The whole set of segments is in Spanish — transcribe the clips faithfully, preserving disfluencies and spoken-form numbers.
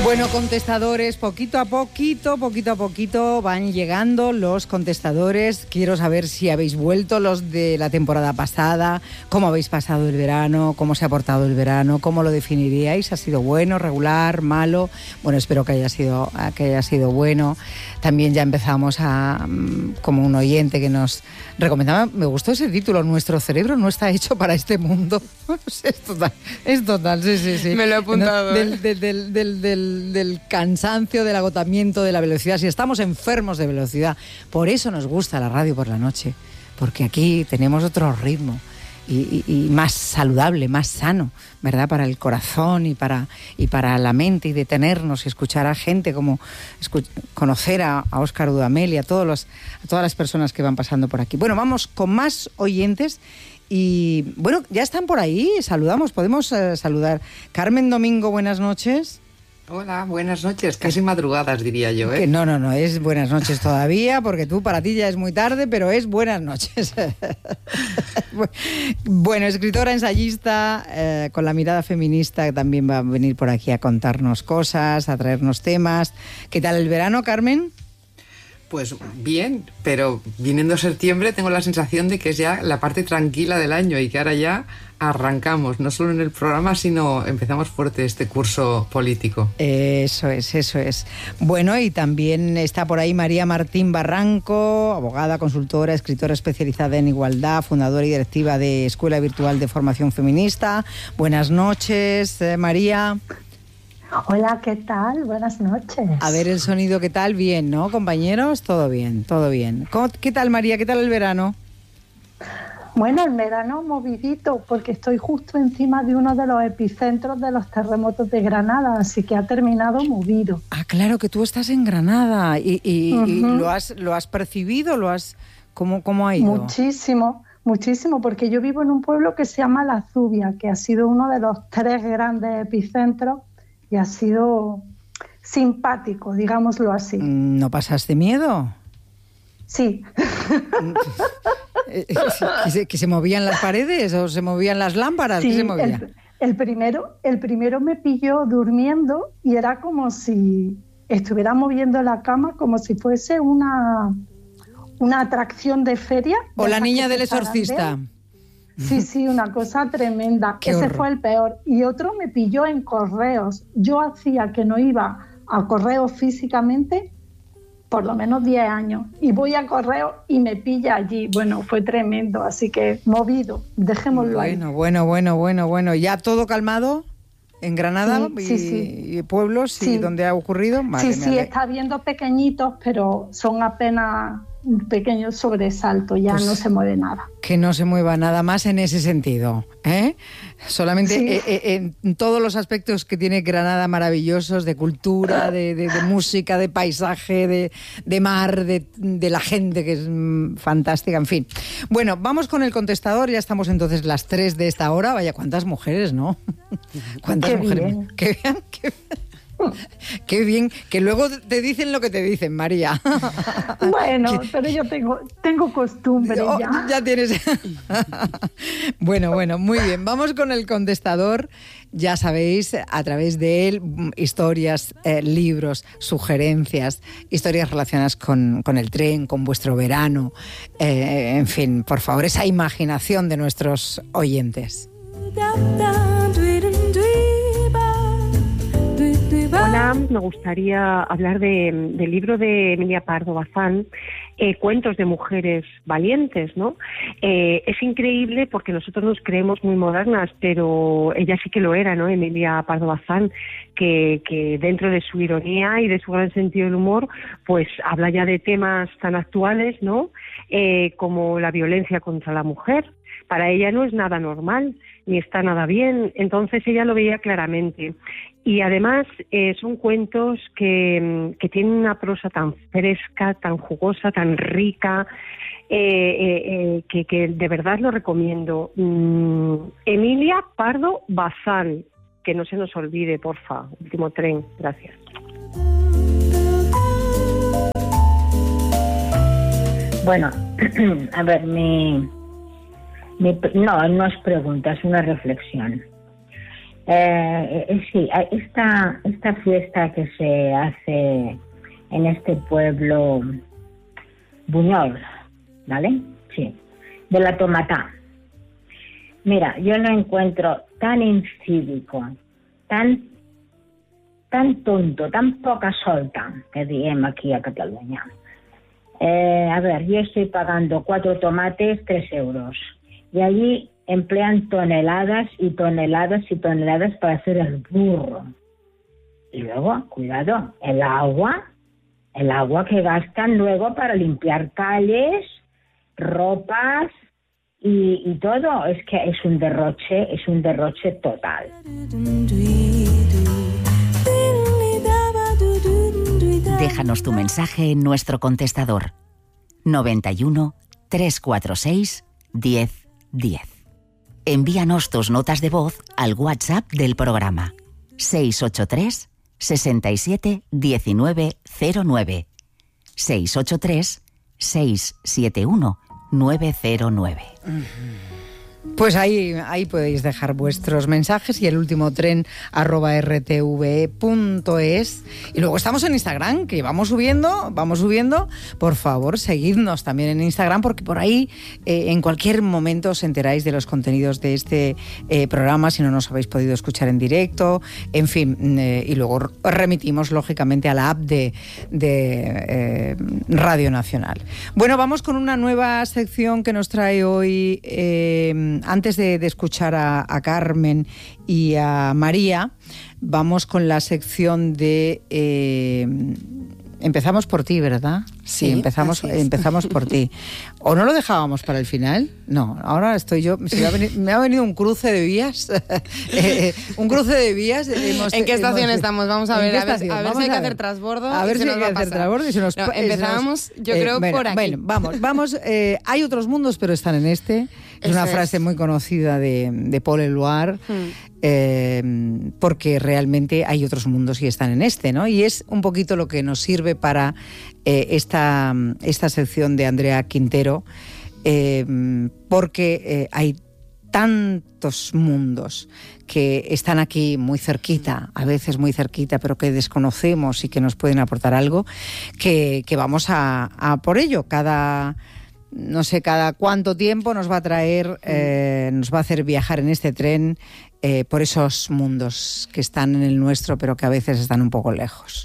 Bueno, contestadores, poquito a poquito, poquito a poquito van llegando los contestadores. Quiero saber si habéis vuelto los de la temporada pasada, cómo habéis pasado el verano, cómo se ha portado el verano, cómo lo definiríais. ¿Ha sido bueno, regular, malo? Bueno, espero que haya sido, que haya sido bueno. También ya empezamos a, como un oyente que nos recomendaba, me gustó ese título, Nuestro cerebro no está hecho para este mundo. Es total, es total, sí, sí, sí. Me lo he apuntado. No, del, del, del, del, del, del cansancio, del agotamiento, de la velocidad. Si estamos enfermos de velocidad, por eso nos gusta la radio por la noche, porque aquí tenemos otro ritmo. Y, y, y más saludable, más sano, ¿verdad? Para el corazón y para, y para la mente, y detenernos y escuchar a gente, como escu- conocer a, a Óscar Dudamel y a, todos los, a todas las personas que van pasando por aquí. Bueno, vamos con más oyentes y, bueno, ya están por ahí, saludamos, podemos uh, saludar. Carmen Domingo, buenas noches. Hola, buenas noches, casi madrugadas diría yo, ¿eh? Que no, no, no, es buenas noches todavía, porque tú, para ti ya es muy tarde, pero es buenas noches. Bueno, escritora, ensayista, eh, con la mirada feminista, que también va a venir por aquí a contarnos cosas, a traernos temas. ¿Qué tal el verano, Carmen? Pues bien, pero viniendo septiembre tengo la sensación de que es ya la parte tranquila del año y que ahora ya arrancamos, no solo en el programa, sino empezamos fuerte este curso político. Eso es, eso es. Bueno, y también está por ahí María Martín Barranco, abogada, consultora, escritora especializada en igualdad, fundadora y directiva de Escuela Virtual de Formación Feminista. Buenas noches, eh, María. Hola, ¿qué tal? Buenas noches. A ver el sonido, ¿qué tal? Bien, ¿no, compañeros? Todo bien, todo bien. ¿Cómo, ¿Qué tal, María? ¿Qué tal el verano? Bueno, el verano movidito, porque estoy justo encima de uno de los epicentros de los terremotos de Granada, así que ha terminado movido. Ah, claro, que tú estás en Granada y, y, Uh-huh. y lo has lo has percibido, lo has ¿cómo, cómo ha ido? Muchísimo, muchísimo, porque yo vivo en un pueblo que se llama La Zubia, que ha sido uno de los tres grandes epicentros y ha sido simpático, digámoslo así. ¿No pasaste miedo? Sí. ¿Que se, que se movían las paredes o se movían las lámparas? Sí, ¿Qué se movía? el, el, primero, el primero me pilló durmiendo y era como si estuviera moviendo la cama, como si fuese una, una atracción de feria. O de la niña del zarandean. exorcista. Sí, sí, una cosa tremenda. Qué Ese horror. fue el peor. Y otro me pilló en correos. Yo hacía que no iba a correos físicamente por lo menos diez años. Y voy a correo y me pilla allí. Bueno, fue tremendo, así que movido. Dejémoslo bueno, ahí. Bueno, bueno, bueno, bueno, bueno. ¿Ya todo calmado en Granada Sí, y, sí, sí. y pueblos Sí. y donde ha ocurrido? Madre Sí, mía, sí, le- está viendo pequeñitos, pero son apenas un pequeño sobresalto, ya Pues, no se mueve nada. que no se mueva nada más en ese sentido, ¿eh? Solamente Sí. eh, eh, en todos los aspectos que tiene Granada maravillosos, de cultura, de, de, de música, de paisaje, de, de mar, de, de la gente, que es mm, fantástica, en fin. Bueno, vamos con el contestador, ya estamos entonces las tres de esta hora. Vaya, cuántas mujeres, ¿no? ¿Cuántas Qué mujeres? bien. Qué bien, qué bien. Qué bien, que luego te dicen lo que te dicen, María. Bueno, pero yo tengo, tengo costumbre Oh, ya. ya tienes. Bueno, bueno, muy bien. Vamos con el contestador. Ya sabéis, a través de él, historias, eh, libros, sugerencias, historias relacionadas con, con el tren, con vuestro verano. Eh, en fin, por favor, esa imaginación de nuestros oyentes. Hola, me gustaría hablar de, del libro de Emilia Pardo Bazán, eh, Cuentos de mujeres valientes, ¿no? Eh, es increíble porque nosotros nos creemos muy modernas, pero ella sí que lo era, ¿no? Emilia Pardo Bazán, que, que dentro de su ironía y de su gran sentido del humor, pues habla ya de temas tan actuales, ¿no? Eh, como la violencia contra la mujer. Para ella no es nada normal, ni está nada bien, entonces ella lo veía claramente. Y además eh, son cuentos que, que tienen una prosa tan fresca, tan jugosa, tan rica, eh, eh, eh, que, que de verdad lo recomiendo. Mm, Emilia Pardo Bazán, que no se nos olvide, porfa. Último tren, gracias. Bueno, a ver, mi... Mi, no, no es pregunta, es una reflexión. Eh, eh, sí, esta, esta fiesta que se hace en este pueblo Buñol, ¿vale? Sí, de la Tomatá. Mira, yo lo encuentro tan incívico, tan, tan tonto, tan poca solta, que digamos aquí a Cataluña. Eh, a ver, yo estoy pagando cuatro tomates, tres euros. Y allí emplean toneladas y toneladas y toneladas para hacer el burro. Y luego, cuidado, el agua, el agua que gastan luego para limpiar calles, ropas y, y todo. Es que es un derroche, es un derroche total. Déjanos tu mensaje en nuestro contestador noventa y uno, trescientos cuarenta y seis, diez diez. Envíanos tus notas de voz al WhatsApp del programa seis ocho tres, seis siete, uno nueve cero nueve seis ocho tres, seis siete uno, nueve cero nueve. Pues ahí, ahí podéis dejar vuestros mensajes y el último tren arroba r t v punto es. Y luego estamos en Instagram, que vamos subiendo, vamos subiendo. Por favor, seguidnos también en Instagram, porque por ahí eh, en cualquier momento os enteráis de los contenidos de este eh, programa, si no nos habéis podido escuchar en directo, en fin, eh, y luego remitimos lógicamente a la app de, de eh, Radio Nacional. Bueno, vamos con una nueva sección que nos trae hoy... Eh, Antes de, de escuchar a, a Carmen y a María, vamos con la sección de... Eh, empezamos por ti, ¿verdad? Sí, sí empezamos, empezamos por ti. ¿O no lo dejábamos para el final? No, ahora estoy yo... Se me, ha venido, me ha venido un cruce de vías. eh, un cruce de vías. Hemos, ¿En qué estación hemos, estamos? Vamos a ver, a ver, a ver si hay que ver. hacer transbordo. A ver y si se hay nos que va a hacer pasar. transbordo y se nos... No, empezamos, yo eh, creo, bueno, por aquí. Bueno, vamos, vamos. Eh, hay otros mundos, pero están en este. Es una frase es. muy conocida de, de Paul Eluard, hmm. eh, porque realmente hay otros mundos y están en este, ¿no? Y es un poquito lo que nos sirve para eh, esta, esta sección de Andrea Quintero, eh, porque eh, hay tantos mundos que están aquí muy cerquita, a veces muy cerquita, pero que desconocemos y que nos pueden aportar algo, que, que vamos a, a por ello. Cada... no sé cada cuánto tiempo nos va a traer, eh, nos va a hacer viajar en este tren eh, por esos mundos que están en el nuestro, pero que a veces están un poco lejos.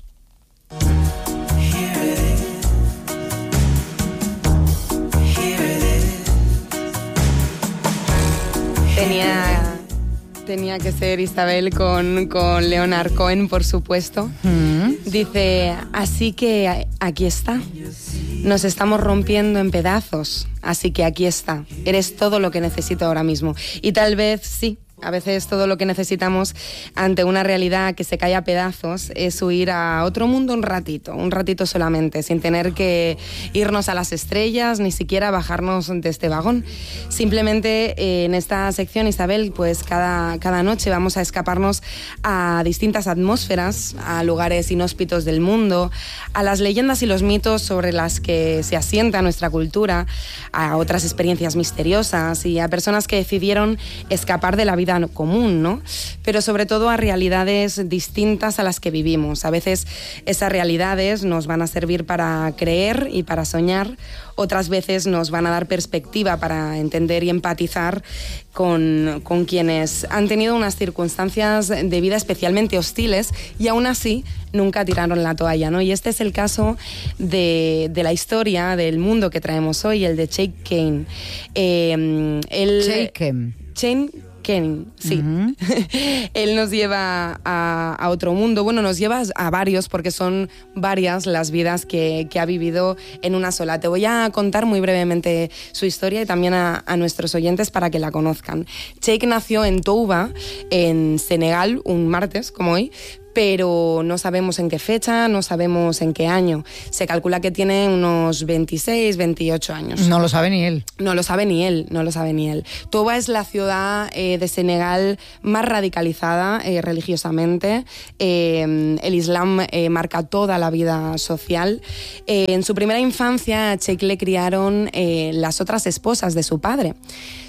Tenía, tenía que ser Isabel con, con Leonard Cohen, por supuesto. Mm. Dice, así que aquí está. Nos estamos rompiendo en pedazos, así que aquí está. Eres todo lo que necesito ahora mismo. Y tal vez sí. A veces todo lo que necesitamos ante una realidad que se cae a pedazos es huir a otro mundo un ratito, un ratito solamente, sin tener que irnos a las estrellas, ni siquiera bajarnos de este vagón. Simplemente eh, en esta sección, Isabel, pues cada, cada noche vamos a escaparnos a distintas atmósferas, a lugares inhóspitos del mundo, a las leyendas y los mitos sobre las que se asienta nuestra cultura, a otras experiencias misteriosas y a personas que decidieron escapar de la vida común, ¿no? Pero sobre todo a realidades distintas a las que vivimos. A veces esas realidades nos van a servir para creer y para soñar, otras veces nos van a dar perspectiva para entender y empatizar con, con quienes han tenido unas circunstancias de vida especialmente hostiles y aún así nunca tiraron la toalla, ¿no? Y este es el caso de, de la historia del mundo que traemos hoy, el de Chait Kane. Eh, el, Chait Kane. Chait Kane, sí. Uh-huh. Él nos lleva a, a otro mundo, bueno, nos lleva a varios porque son varias las vidas que, que ha vivido en una sola. Te voy a contar muy brevemente su historia y también a, a nuestros oyentes para que la conozcan. Cheikh nació en Touba, en Senegal, un martes como hoy, pero no sabemos en qué fecha, no sabemos en qué año. Se calcula que tiene unos veintiséis, veintiocho años. No lo sabe ni él. No lo sabe ni él, no lo sabe ni él. Touba es la ciudad eh, de Senegal más radicalizada eh, religiosamente. Eh, el Islam eh, marca toda la vida social. Eh, en su primera infancia, a Cheikh le criaron eh, las otras esposas de su padre.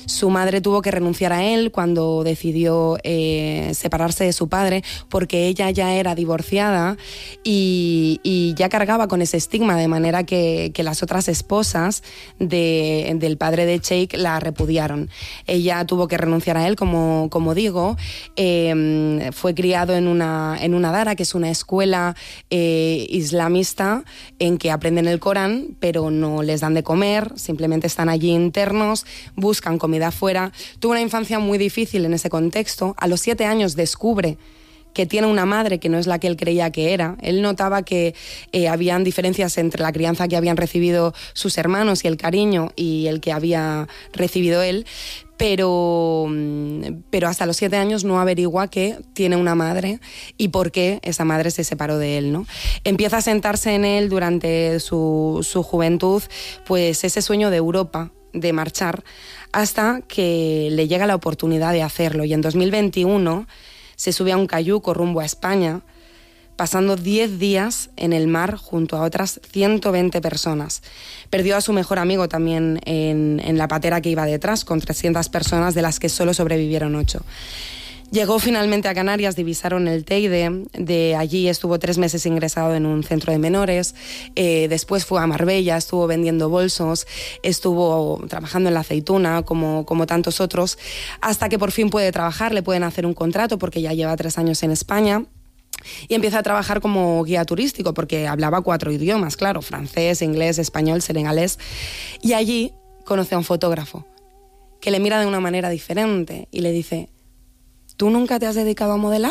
Su madre tuvo que renunciar a él cuando decidió eh, separarse de su padre, porque ella ya era divorciada y, y ya cargaba con ese estigma, de manera que, que las otras esposas de, del padre de Cheikh la repudiaron. Ella tuvo que renunciar a él, como, como digo. Eh, fue criado en una, en una dara, que es una escuela eh, islamista en que aprenden el Corán, pero no les dan de comer, simplemente están allí internos, buscan comida afuera. Tuvo una infancia muy difícil en ese contexto. A los siete años descubre que tiene una madre que no es la que él creía que era. Él notaba que eh, habían diferencias entre la crianza que habían recibido sus hermanos y el cariño y el que había recibido él, pero, pero hasta los siete años no averigua que tiene una madre y por qué esa madre se separó de él, ¿no? Empieza a sentarse en él durante su, su juventud, pues ese sueño de Europa, de marchar, hasta que le llega la oportunidad de hacerlo. Y en dos mil veintiuno se sube a un cayuco rumbo a España, pasando diez días en el mar junto a otras ciento veinte personas. Perdió a su mejor amigo también en, en la patera que iba detrás, con trescientas personas, de las que solo sobrevivieron ocho. Llegó finalmente a Canarias, divisaron el Teide, de allí estuvo tres meses ingresado en un centro de menores, eh, después fue a Marbella, estuvo vendiendo bolsos, estuvo trabajando en la aceituna, como, como tantos otros, hasta que por fin puede trabajar, le pueden hacer un contrato porque ya lleva tres años en España. Y empieza a trabajar como guía turístico porque hablaba cuatro idiomas, claro, francés, inglés, español, senegalés. Y allí conoce a un fotógrafo que le mira de una manera diferente y le dice: ¿tú nunca te has dedicado a modelar?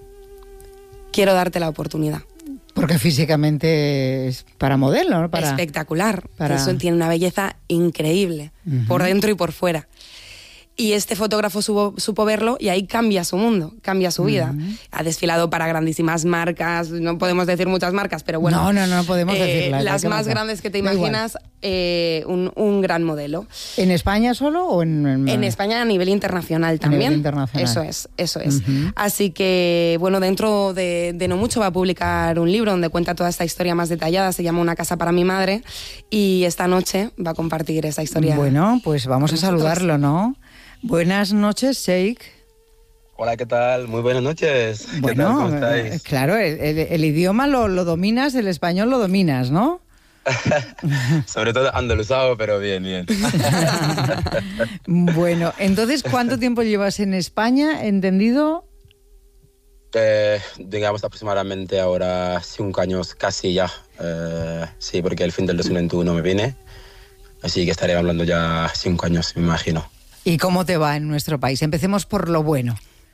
Quiero darte la oportunidad. Porque físicamente es para modelo, ¿no? Para, espectacular. Para... Eso tiene una belleza increíble, uh-huh, por dentro y por fuera. Y este fotógrafo supo, supo verlo y ahí cambia su mundo, cambia su vida. Uh-huh. Ha desfilado para grandísimas marcas, no podemos decir muchas marcas, pero bueno. No, no, no podemos eh, decirlas. Las más marca? grandes que te imaginas, eh, un, un gran modelo. ¿En España solo o en...? En, en España a nivel internacional también. A nivel internacional. Eso es, eso es. Uh-huh. Así que, bueno, dentro de, de no mucho va a publicar un libro donde cuenta toda esta historia más detallada, se llama Una casa para mi madre, y esta noche va a compartir esa historia. Bueno, pues vamos a saludarlo, ¿no? Buenas noches, Cheikh. Hola, ¿qué tal? Muy buenas noches. ¿Qué bueno, tal? ¿Cómo estáis? Claro, el, el, el idioma lo, lo dominas, el español lo dominas, ¿no? Sobre todo andaluzado, pero bien, bien. Bueno, entonces, ¿cuánto tiempo llevas en España? ¿Entendido? Eh, digamos aproximadamente ahora cinco años, casi ya. Eh, sí, porque el fin del dos mil veintiuno me vine, así que estaré hablando ya cinco años, me imagino. ¿Y cómo te va en nuestro país? Empecemos por lo bueno.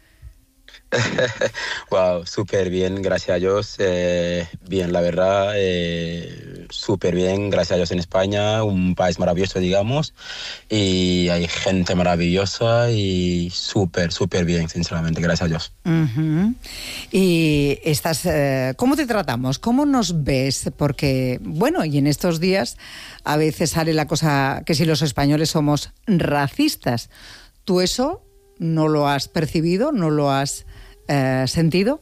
Wow, súper bien, gracias a Dios. Eh, bien, la verdad, eh, súper bien, gracias a Dios en España, un país maravilloso, digamos, y hay gente maravillosa y súper, súper bien, sinceramente, gracias a Dios. Uh-huh. Y estás, eh, ¿cómo te tratamos? ¿Cómo nos ves? Porque, bueno, y en estos días a veces sale la cosa que si los españoles somos racistas. ¿Tú eso no lo has percibido, no lo has eh, sentido?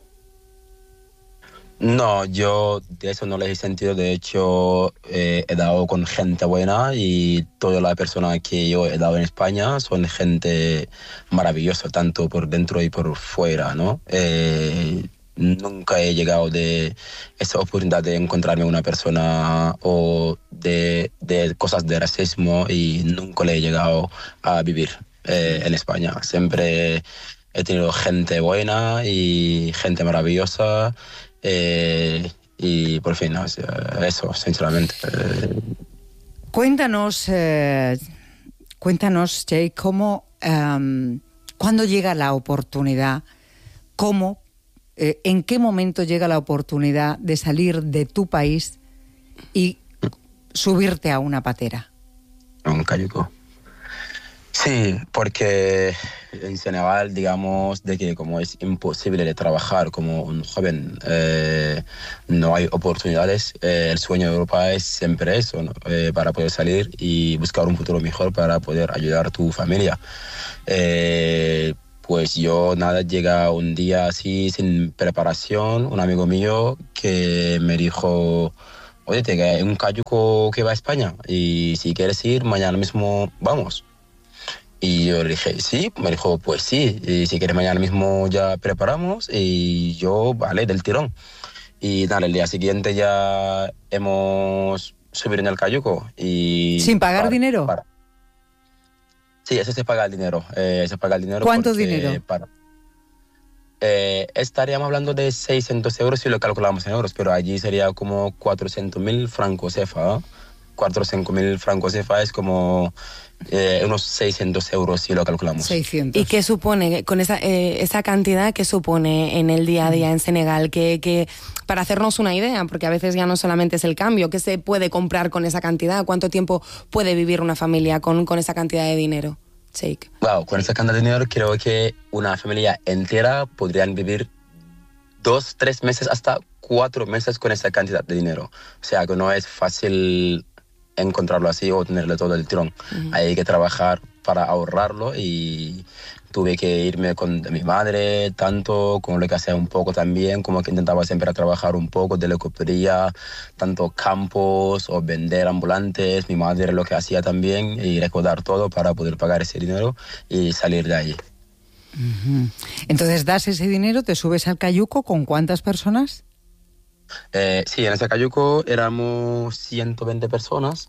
No, yo de eso no les he sentido. De hecho, eh, he dado con gente buena y toda la persona que yo he dado en España son gente maravillosa, tanto por dentro y por fuera, ¿no? Eh, nunca he llegado de esa oportunidad de encontrarme una persona o de, de cosas de racismo y nunca le he llegado a vivir eh, en España. Siempre he tenido gente buena y gente maravillosa. Eh, y por fin, ¿no? Eso, sinceramente. Eh. Cuéntanos, eh, cuéntanos, Cheikh, cómo, um, cuándo llega la oportunidad, cómo, eh, en qué momento llega la oportunidad de salir de tu país y subirte a una patera. A un cayuco. Sí, porque en Senegal, digamos, de que como es imposible de trabajar como un joven, eh, no hay oportunidades. Eh, el sueño de Europa es siempre eso, ¿no? Eh, para poder salir y buscar un futuro mejor para poder ayudar a tu familia. Eh, pues yo, nada, llega un día así, sin preparación, un amigo mío que me dijo: oye, te hay un cayuco que va a España y si quieres ir, mañana mismo vamos. Y yo le dije, sí, me dijo, pues sí, y si quieres mañana mismo ya preparamos, y yo, vale, del tirón. Y nada, el día siguiente ya hemos subido en el cayuco y... ¿Sin pagar para, dinero? Para. Sí, eso se paga el dinero, eh, se paga el dinero. ¿Cuánto porque, dinero? Para, eh, estaríamos hablando de seiscientos euros si lo calculamos en euros, pero allí sería como cuatrocientos mil francos cefa, ¿eh? cuatro o cinco mil francos cefa es como eh, unos seiscientos euros si lo calculamos. seiscientos. ¿Y qué supone, con esa, eh, esa cantidad, qué supone en el día a día en Senegal? Que, que, para hacernos una idea, porque a veces ya no solamente es el cambio, ¿qué se puede comprar con esa cantidad? ¿Cuánto tiempo puede vivir una familia con, con esa cantidad de dinero? Sheikh. Wow, con esa cantidad de dinero creo que una familia entera podrían vivir dos, tres meses, hasta cuatro meses con esa cantidad de dinero. O sea, que no es fácil encontrarlo así o tenerle todo el tirón. Uh-huh. Hay que trabajar para ahorrarlo y tuve que irme con mi madre, tanto como lo que hacía un poco también, como que intentaba siempre trabajar un poco de lo que podía, tanto campos o vender ambulantes. Mi madre lo que hacía también y recordar todo para poder pagar ese dinero y salir de ahí. Uh-huh. Entonces das ese dinero, te subes al cayuco, ¿con cuántas personas? Eh, sí, en ese cayuco éramos ciento veinte personas.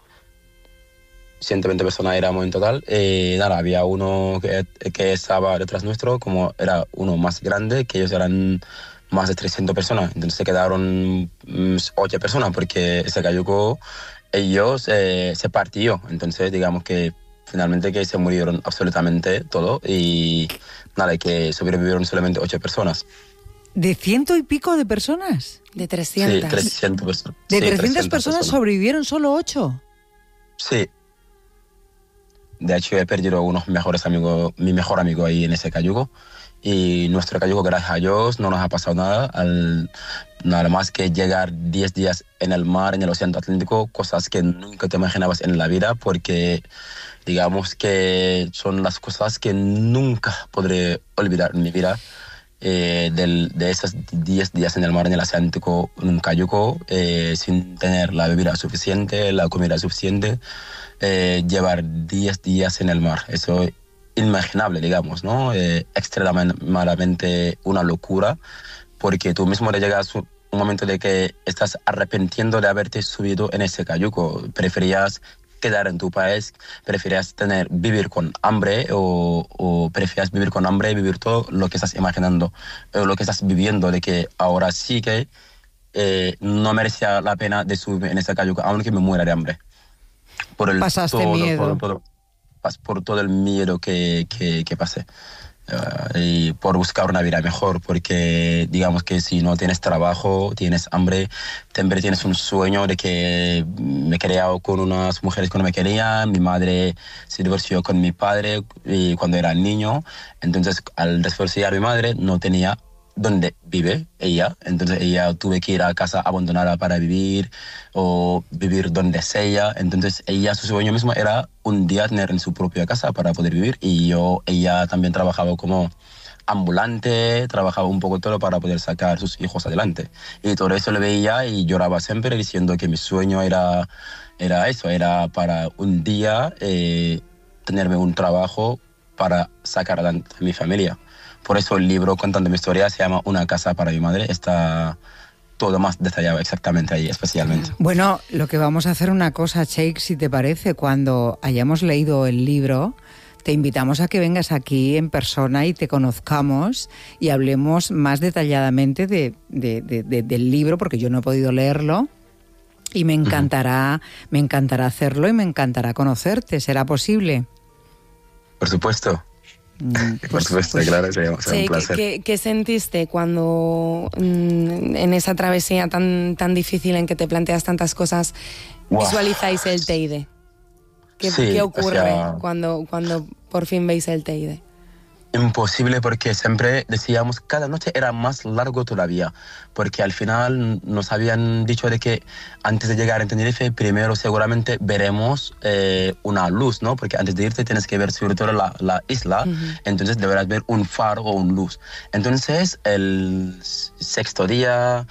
ciento veinte personas éramos en total. Eh, nada, había uno que, que estaba detrás nuestro, como era uno más grande, que ellos eran más de trescientas personas. Entonces se quedaron mm, ocho personas, porque ese cayuco ellos eh, se partió. Entonces digamos que finalmente que se murieron absolutamente todo y nada, que sobrevivieron solamente ocho personas. ¿De ciento y pico de personas? De trescientas. Sí, trescientas personas. ¿De sí, trescientas, trescientas personas, personas sobrevivieron solo ocho? Sí. De hecho, he perdido unos mejores amigos, mi mejor amigo ahí en ese cayuco. Y nuestro cayuco, gracias a Dios, no nos ha pasado nada. Al, nada más que llegar diez días en el mar, en el Océano Atlántico, cosas que nunca te imaginabas en la vida, porque digamos que son las cosas que nunca podré olvidar en mi vida. Eh, del, de esos diez días en el mar, en el Atlántico, en un cayuco, eh, sin tener la bebida suficiente, la comida suficiente, eh, llevar diez días en el mar. Eso es inimaginable, digamos, ¿no? Eh, extremadamente una locura, porque tú mismo le llegas un momento de que estás arrepintiendo de haberte subido en ese cayuco. Preferías quedar en tu país, preferías tener, vivir con hambre o, o preferías vivir con hambre y vivir todo lo que estás imaginando, o lo que estás viviendo, de que ahora sí que eh, no merecía la pena de subir en ese cayuco, aunque me muera de hambre. Por el Pasaste todo, miedo. Por, por, por, por todo el miedo que, que, que pasé. Uh, y por buscar una vida mejor, porque digamos que si no tienes trabajo, tienes hambre, siempre tienes un sueño de que me he criado con unas mujeres que no me querían, mi madre se divorció con mi padre y cuando era niño, entonces al divorciar a mi madre no tenía dónde vive ella, entonces ella tuve que ir a casa abandonada para vivir o vivir donde sea, entonces ella, su sueño mismo era un día tener en su propia casa para poder vivir, y yo, ella también trabajaba como ambulante, trabajaba un poco todo para poder sacar a sus hijos adelante, y todo eso lo veía y lloraba siempre diciendo que mi sueño era, era eso, era para un día eh, tenerme un trabajo para sacar adelante a mi familia. Por eso el libro contando mi historia se llama Una casa para mi madre. Está todo más detallado exactamente ahí, especialmente. Bueno, lo que vamos a hacer una cosa, Sheikh, si te parece, cuando hayamos leído el libro, te invitamos a que vengas aquí en persona y te conozcamos y hablemos más detalladamente de, de, de, de, del libro, porque yo no he podido leerlo y me encantará, uh-huh. me encantará hacerlo y me encantará conocerte. ¿Será posible? Por supuesto. Pues, Por supuesto, pues, claro, sería, sería sí, un placer. ¿qué, qué sentiste cuando mm, en esa travesía tan, tan difícil en que te planteas tantas cosas, wow, visualizáis el Teide? ¿Qué, sí, ¿qué ocurre o sea, cuando, cuando por fin veis el Teide? Imposible, porque siempre decíamos, cada noche era más largo todavía, porque al final nos habían dicho de que antes de llegar a Tenerife, primero seguramente veremos eh, una luz, ¿no? Porque antes de irte tienes que ver sobre todo la, la isla, uh-huh. Entonces deberás ver un faro o un luz. Entonces el sexto día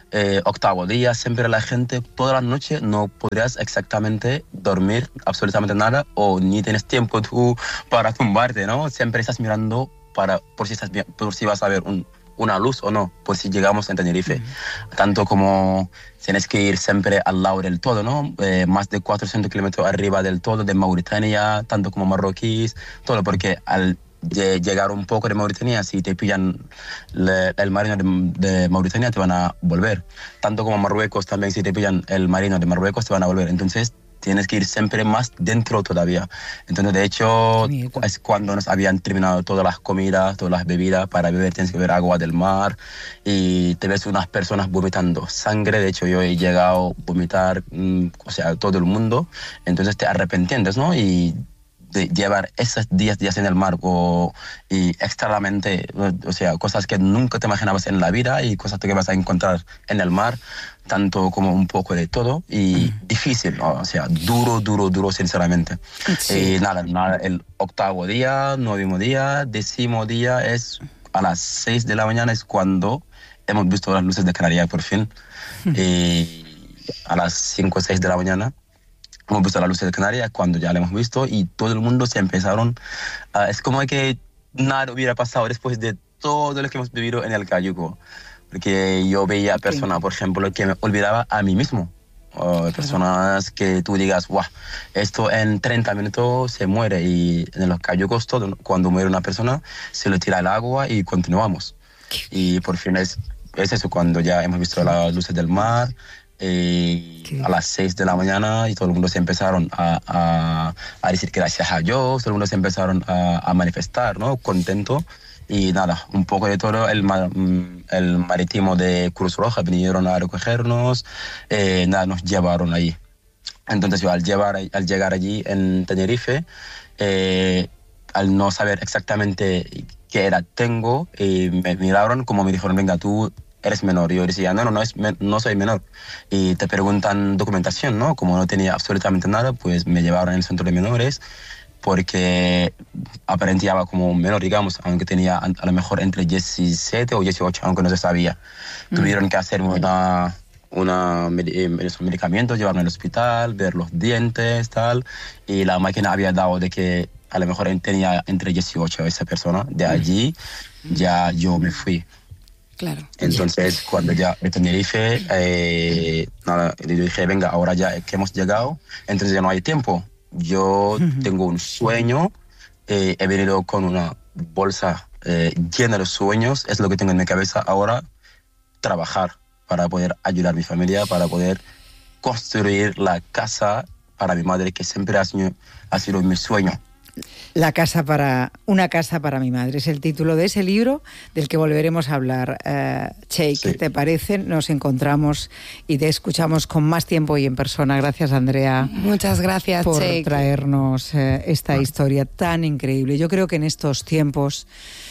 eh, octavo día, siempre la gente, toda la noche no podrías exactamente dormir absolutamente nada o ni tienes tiempo tú para tumbarte, ¿no? Siempre estás mirando para, por, si estás, por si vas a ver un, una luz o no, por si llegamos a Tenerife. Mm. Tanto como tienes que ir siempre al lado del todo, ¿no? Eh, más de cuatrocientos kilómetros arriba del todo, de Mauritania, tanto como marroquíes, todo, porque al de llegar un poco de Mauritania, si te pillan le, el marino de, de Mauritania, te van a volver. Tanto como Marruecos también, si te pillan el marino de Marruecos, te van a volver. Entonces, tienes que ir siempre más dentro todavía. Entonces, de hecho, es cuando nos habían terminado todas las comidas, todas las bebidas para beber, tienes que beber agua del mar y te ves unas personas vomitando sangre. De hecho, yo he llegado a vomitar, mmm, o sea, todo el mundo. Entonces, te arrepientes, ¿no? Y de llevar esos diez días en el mar o, y extranamente, o sea, cosas que nunca te imaginabas en la vida y cosas que vas a encontrar en el mar, tanto como un poco de todo y mm. difícil, ¿no? O sea, duro, duro, duro, sinceramente. Sí. Y nada, nada, el octavo día, noveno día, décimo día es a las seis de la mañana es cuando hemos visto las luces de Canarias por fin. Mm. Y a las cinco o seis de la mañana hemos visto las luces de Canarias cuando ya la hemos visto y todo el mundo se empezaron, uh, es como que nada hubiera pasado después de todo lo que hemos vivido en el Cayuco, porque yo veía personas, por ejemplo, que me olvidaba a mí mismo, uh, personas que tú digas, guau, esto en treinta minutos se muere y en los Cayucos todo, cuando muere una persona se le tira el agua y continuamos. Y por fin es, es eso, cuando ya hemos visto las luces del mar, Eh, a las seis de la mañana y todo el mundo se empezaron a, a, a decir gracias a Dios, todo el mundo se empezaron a, a manifestar, ¿no? Contento y nada, un poco de todo, el, el marítimo de Cruz Roja vinieron a recogernos, eh, nada, nos llevaron allí. Entonces yo al, llevar, al llegar allí en Tenerife, eh, al no saber exactamente qué edad tengo, eh, me miraron como me dijeron, venga, tú eres menor. Y yo decía, no, no, no, es, no soy menor. Y te preguntan documentación, ¿no? Como no tenía absolutamente nada, pues me llevaron al centro de menores porque aparentaba como un menor, digamos, aunque tenía a lo mejor entre diecisiete o dieciocho, aunque no se sabía. Mm. Tuvieron que hacer una, una, esos medicamentos, llevarme al hospital, ver los dientes, tal. Y la máquina había dado de que a lo mejor tenía entre dieciocho esa persona. De allí mm. ya yo me fui. Claro. Entonces, cuando ya en Tenerife, eh, nada, le dije, venga, ahora ya que hemos llegado, entonces ya no hay tiempo. Yo uh-huh. tengo un sueño, eh, he venido con una bolsa eh, llena de sueños, es lo que tengo en mi cabeza ahora, trabajar para poder ayudar a mi familia, para poder construir la casa para mi madre, que siempre ha sido, ha sido mi sueño. La casa para, una casa para mi madre es el título de ese libro del que volveremos a hablar. Uh, Cheikh, sí. ¿Qué te parece? Nos encontramos y te escuchamos con más tiempo y en persona. Gracias, Andrea. Muchas gracias, por Cheikh. traernos uh, esta ah. historia tan increíble. Yo creo que en estos tiempos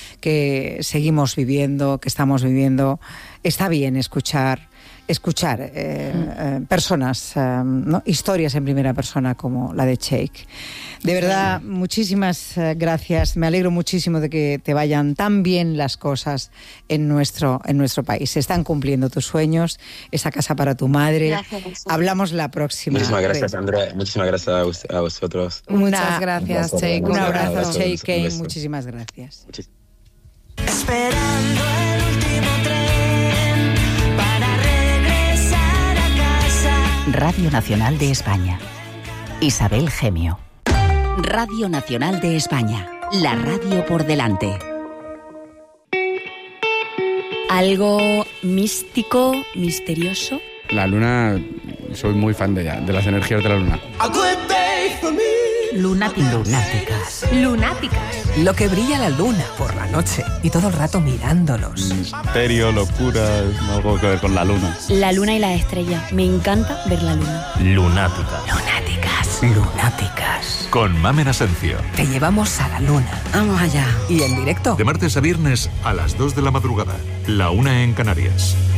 que seguimos viviendo, que estamos viviendo, está bien escuchar escuchar eh, eh, personas, eh, ¿no? historias en primera persona como la de Cheikh. De verdad, muchísimas eh, gracias. Me alegro muchísimo de que te vayan tan bien las cosas en nuestro, en nuestro país. Se están cumpliendo tus sueños, esa casa para tu madre. Gracias. Hablamos la próxima. Muchísimas gracias, Andrea. Muchísimas gracias a, usted, a vosotros. Muchas gracias, Cheikh. Un abrazo, Cheikh Kane. Muchísimas gracias. Muchis- Esperando el último tren para regresar a casa. Radio Nacional de España. Isabel Gemio. Radio Nacional de España. La radio por delante. Algo místico, misterioso. La luna, soy muy fan de ella, de las energías de la luna. Lunáticas. Lunáticas. Lunáticas. Lo que brilla la luna por la noche y todo el rato mirándonos. Misterio, locura, algo que ver con la luna. La luna y las estrellas. Me encanta ver la luna. Lunáticas. Lunáticas. Lunáticas. Con Mamen Asencio. Te llevamos a la luna. Vamos allá. Y en directo. De martes a viernes a las dos de la madrugada. La una en Canarias.